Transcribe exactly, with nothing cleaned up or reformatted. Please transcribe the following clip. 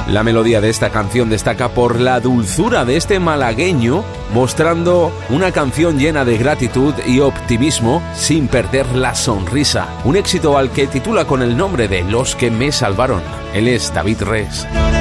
La melodía de esta canción destaca por la dulzura de este malagueño, mostrando una canción llena de gratitud y optimismo sin perder la sonrisa. Un éxito al que titula con el nombre de Los que me salvaron. Él es David Res.